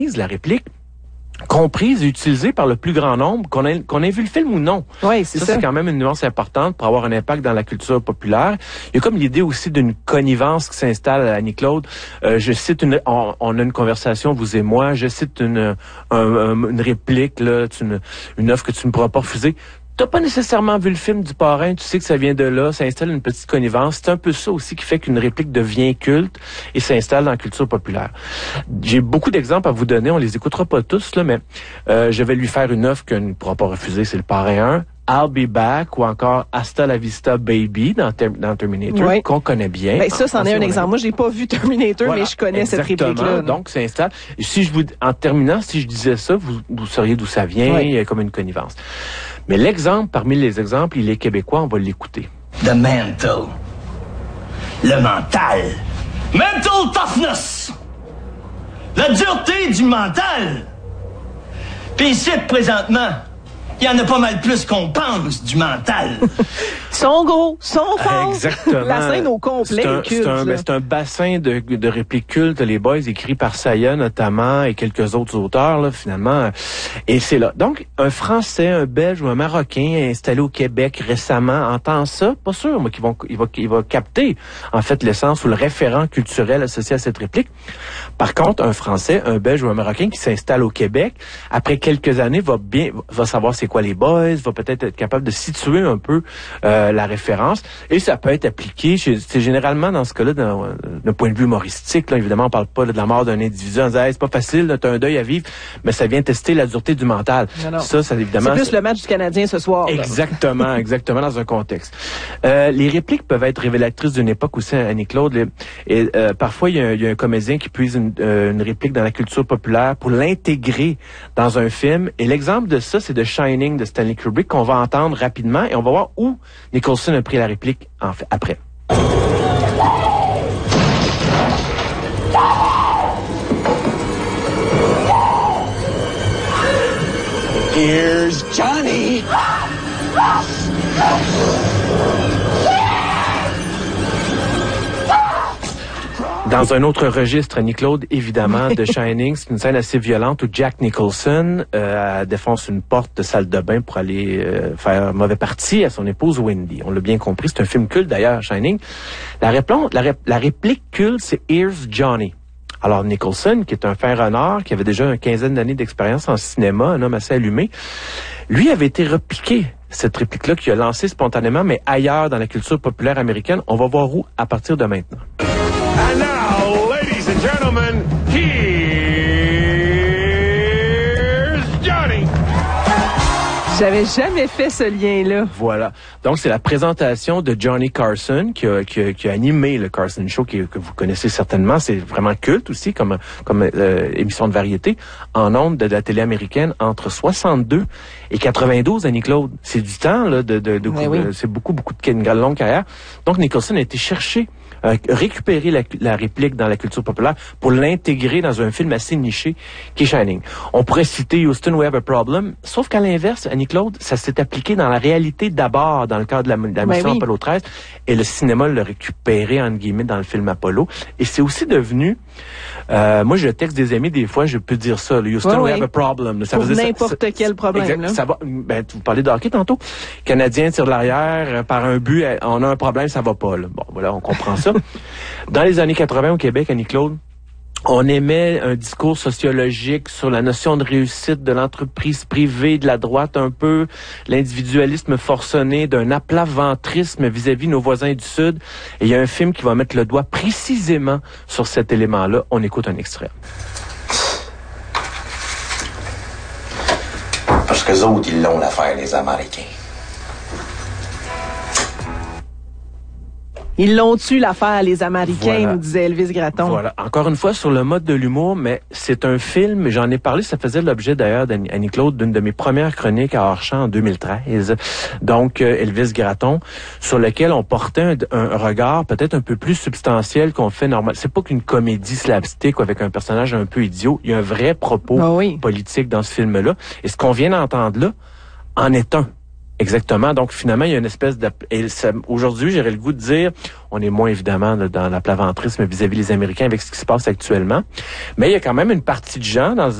la réplique comprise et utilisée par le plus grand nombre, qu'on ait vu le film ou non. Oui, c'est ça. C'est quand même une nuance importante pour avoir un impact dans la culture populaire. Il y a comme l'idée aussi d'une connivence qui s'installe à Annie-Claude. Je cite on a une conversation, vous et moi, je cite une réplique, là, une offre que tu ne pourras pas refuser. T'as pas nécessairement vu le film du Parrain, tu sais que ça vient de là, ça installe une petite connivence. C'est un peu ça aussi qui fait qu'une réplique devient culte et s'installe dans la culture populaire. J'ai beaucoup d'exemples à vous donner, on les écoutera pas tous, là, mais je vais lui faire une offre qu'elle ne pourra pas refuser, c'est le Parrain 1. I'll Be Back ou encore Hasta la Vista Baby dans Terminator, oui, qu'on connaît bien. Ben, ça, c'en est un exemple. Moi, j'ai pas vu Terminator, voilà, mais je connais cette réplique-là. Donc, ça installe. En terminant, si je disais ça, vous sauriez d'où ça vient, oui, comme une connivence. Mais l'exemple, parmi les exemples, il est québécois, on va l'écouter. The mental. Le mental. Mental toughness. La dureté du mental. Puis ici, présentement, il y en a pas mal plus qu'on pense du mental. Sont gros, sont forts. Exactement. La scène au complet c'est un bassin de répliques cultes, les boys, écrits par Saya notamment et quelques autres auteurs, là, finalement. Et c'est là. Donc, un Français, un Belge ou un Marocain installé au Québec récemment entend ça, pas sûr, moi, qu'il va capter, en fait, l'essence ou le référent culturel associé à cette réplique. Par contre, un Français, un Belge ou un Marocain qui s'installe au Québec, après quelques années, va savoir c'est quoi les boys, va peut-être être capable de situer un peu la référence, et ça peut être appliqué, c'est généralement dans ce cas-là, d'un point de vue humoristique, là, évidemment, on parle pas de la mort d'un individu, on dit hey, c'est pas facile, t'as un deuil à vivre, mais ça vient tester la dureté du mental. Non. Ça évidemment... C'est plus le match du Canadien ce soir. Exactement, exactement, dans un contexte. Les répliques peuvent être révélatrices d'une époque aussi, Annie-Claude, et parfois, il y a un comédien qui puise une réplique dans la culture populaire pour l'intégrer dans un film, et l'exemple de ça, c'est de Shining de Stanley Kubrick, qu'on va entendre rapidement, et on va voir où Nicholson a pris la réplique après. Here's Johnny. Dans un autre registre, Annie-Claude, évidemment, de Shining, c'est une scène assez violente où Jack Nicholson défonce une porte de salle de bain pour aller faire mauvais parti à son épouse Wendy. On l'a bien compris, c'est un film culte d'ailleurs, Shining. La réplique culte, c'est « Here's Johnny ». Alors Nicholson, qui est un fin renard, qui avait déjà une quinzaine d'années d'expérience en cinéma, un homme assez allumé, lui avait été repiqué cette réplique-là qu'il a lancée spontanément, mais ailleurs dans la culture populaire américaine. On va voir où à partir de maintenant. And now, ladies and gentlemen, here's Johnny. J'avais jamais fait ce lien-là. Voilà. Donc, c'est la présentation de Johnny Carson qui a animé le Carson Show que vous connaissez certainement. C'est vraiment culte aussi comme émission de variété en ondes de la télé américaine entre 62 et 92, Annie-Claude. C'est du temps, là, oui. C'est beaucoup de une longue carrière. Donc, Nicholson a été chercher récupérer la réplique dans la culture populaire pour l'intégrer dans un film assez niché qui est Shining. On pourrait citer Houston, We Have a Problem, sauf qu'à l'inverse, Annie-Claude, ça s'est appliqué dans la réalité d'abord dans le cadre de la mission Apollo 13, et le cinéma l'a récupéré, entre guillemets, dans le film Apollo. Et c'est aussi devenu... moi, je texte des amis, des fois, je peux dire ça, le Houston, We Have a Problem. Ça pour n'importe quel problème. Exact, là. Ça va, vous parlez de hockey tantôt. Canadien tire de l'arrière, par un but, on a un problème, ça va pas. Là. Bon, voilà, on comprend ça. Dans les années 80 au Québec, Annie-Claude, on émet un discours sociologique sur la notion de réussite de l'entreprise privée, de la droite un peu, l'individualisme forcené, d'un aplat-ventrisme vis-à-vis nos voisins du Sud. Et il y a un film qui va mettre le doigt précisément sur cet élément-là. On écoute un extrait. Parce qu'eux autres, ils l'ont l'affaire, les Américains. Ils l'ont tué l'affaire, les Américains, voilà. nous disait Elvis Gratton. Voilà. Encore une fois, sur le mode de l'humour, mais c'est un film, j'en ai parlé, ça faisait l'objet d'ailleurs d'Annie-Claude, d'une de mes premières chroniques à Hors-Champ en 2013. Donc, Elvis Gratton, sur lequel on portait un regard peut-être un peu plus substantiel qu'on fait normal. C'est pas qu'une comédie slapstick ou avec un personnage un peu idiot. Il y a un vrai propos politique dans ce film-là. Et ce qu'on vient d'entendre là en est un. Exactement. Donc, finalement, il y a une espèce de... Aujourd'hui, j'aurais le goût de dire, on est moins évidemment là, dans l'aplaventrisme vis-à-vis des Américains avec ce qui se passe actuellement, mais il y a quand même une partie de gens dans